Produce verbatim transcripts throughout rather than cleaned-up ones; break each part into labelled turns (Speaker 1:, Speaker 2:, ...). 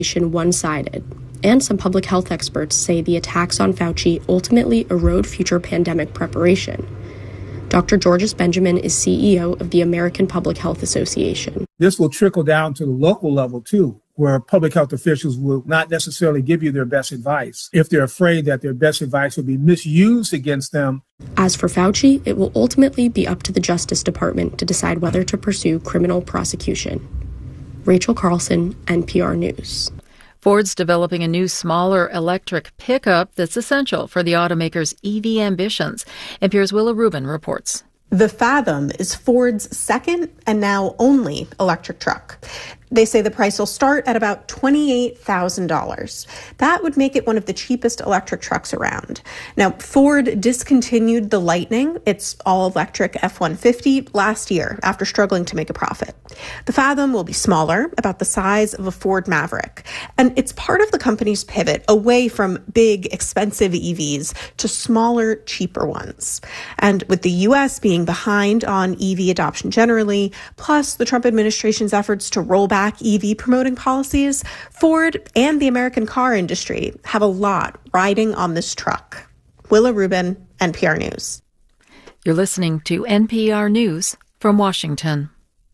Speaker 1: one-sided, and some public health experts say the attacks on Fauci ultimately erode future pandemic preparation. Doctor Georges Benjamin is C E O of the American Public Health Association.
Speaker 2: This will trickle down to the local level, too, where public health officials will not necessarily give you their best advice if they're afraid that their best advice will be misused against them.
Speaker 1: As for Fauci, it will ultimately be up to the Justice Department to decide whether to pursue criminal prosecution. Rachel Carlson, N P R News.
Speaker 3: Ford's developing a new, smaller electric pickup that's essential for the automaker's E V ambitions. N P R's Willa Rubin reports.
Speaker 4: The Fathom is Ford's second and now only electric truck. They say the price will start at about twenty-eight thousand dollars. That would make it one of the cheapest electric trucks around. Now, Ford discontinued the Lightning, its all-electric F one fifty, last year after struggling to make a profit. The Fathom will be smaller, about the size of a Ford Maverick, and it's part of the company's pivot away from big, expensive E Vs to smaller, cheaper ones. And with the U S being behind on E V adoption generally, plus the Trump administration's efforts to roll back E V promoting policies, Ford and the American car industry have a lot riding on this truck. Willa Rubin, N P R News.
Speaker 3: You're listening to N P R News from Washington.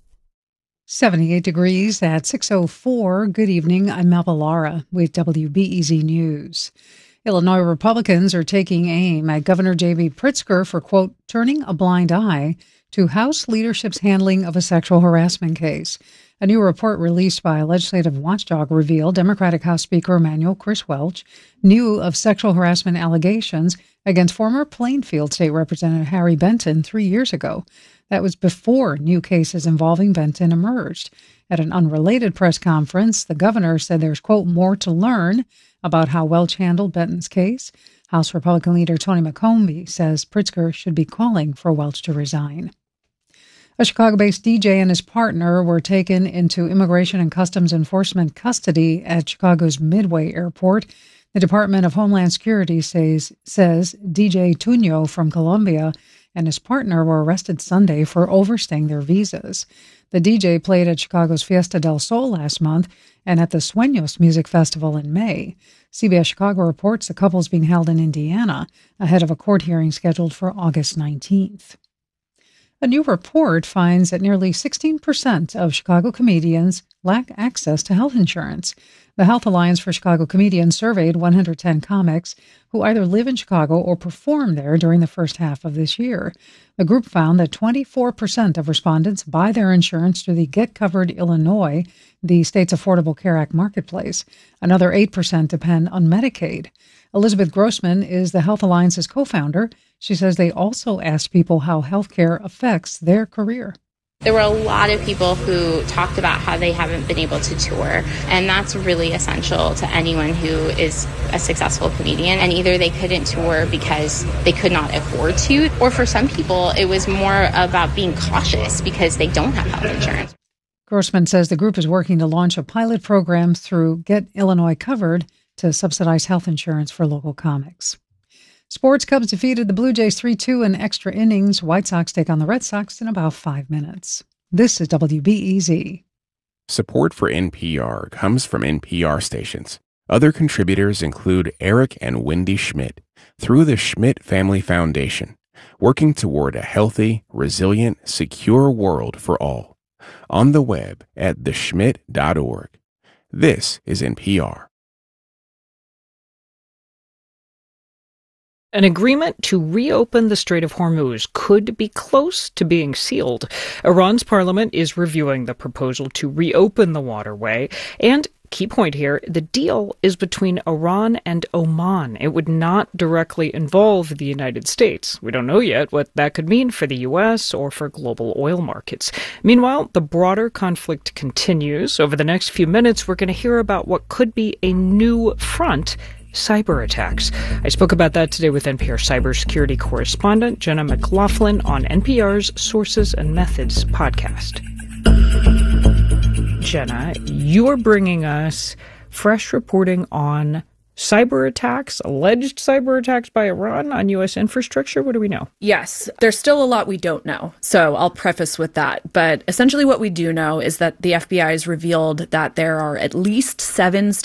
Speaker 5: seventy-eight degrees at six oh four. Good evening. I'm Melba Lara with W B E Z News. Illinois Republicans are taking aim at Governor J B Pritzker for, quote, turning a blind eye to House leadership's handling of a sexual harassment case. A new report released by a legislative watchdog revealed Democratic House Speaker Emanuel Chris Welch knew of sexual harassment allegations against former Plainfield State Representative Harry Benton three years ago. That was before new cases involving Benton emerged. At an unrelated press conference, the governor said there's, quote, more to learn about how Welch handled Benton's case. House Republican leader Tony McCombie says Pritzker should be calling for Welch to resign. A Chicago-based D J and his partner were taken into Immigration and Customs Enforcement custody at Chicago's Midway Airport. The Department of Homeland Security says, says D J Tuño from Colombia and his partner were arrested Sunday for overstaying their visas. The D J played at Chicago's Fiesta del Sol last month and at the Sueños Music Festival in May. C B S Chicago reports the couple is being held in Indiana ahead of a court hearing scheduled for August nineteenth. A new report finds that nearly sixteen percent of Chicago comedians lack access to health insurance. The Health Alliance for Chicago Comedians surveyed one hundred ten comics who either live in Chicago or perform there during the first half of this year. The group found that twenty-four percent of respondents buy their insurance through the Get Covered Illinois, the state's Affordable Care Act marketplace. Another eight percent depend on Medicaid. Elizabeth Grossman is the Health Alliance's co-founder. She says they also asked people how healthcare affects their career.
Speaker 6: There were a lot of people who talked about how they haven't been able to tour, and that's really essential to anyone who is a successful comedian. And either they couldn't tour because they could not afford to, or for some people, it was more about being cautious because they don't have health insurance.
Speaker 5: Grossman says the group is working to launch a pilot program through Get Illinois Covered to subsidize health insurance for local comics. Sports. Cubs defeated the Blue Jays three two in extra innings. White Sox take on the Red Sox in about five minutes. This is W B E Z.
Speaker 7: Support for N P R comes from N P R stations. Other contributors include Eric and Wendy Schmidt through the Schmidt Family Foundation, working toward a healthy, resilient, secure world for all. On the web at the schmidt dot org. This is N P R.
Speaker 8: An agreement to reopen the Strait of Hormuz could be close to being sealed. Iran's parliament is reviewing the proposal to reopen the waterway. And, key point here, the deal is between Iran and Oman. It would not directly involve the United States. We don't know yet what that could mean for the U S or for global oil markets. Meanwhile, the broader conflict continues. Over the next few minutes, we're going to hear about what could be a new front: cyber attacks. I spoke about that today with N P R cybersecurity correspondent Jenna McLaughlin on N P R's Sources and Methods podcast. Jenna, you are bringing us fresh reporting on cyber attacks, alleged cyber attacks by Iran on U S infrastructure? What do we know?
Speaker 9: Yes, there's still a lot we don't know. So I'll preface with that. But essentially what we do know is that the F B I has revealed that there are at least seven